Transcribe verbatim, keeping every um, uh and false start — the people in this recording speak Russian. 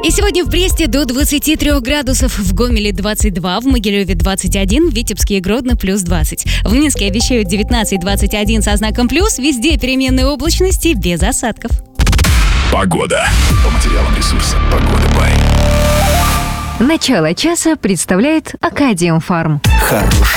И сегодня в Бресте до двадцати трёх градусов, в Гомеле двадцать два, в Могилеве двадцать один, в Витебске и Гродно плюс двадцать. В Минске обещают девятнадцать двадцать один со знаком плюс, везде переменная облачности без осадков. Погода. По материалам ресурса «Погода Бай». Начало часа представляет Акадиум Фарм. Хороший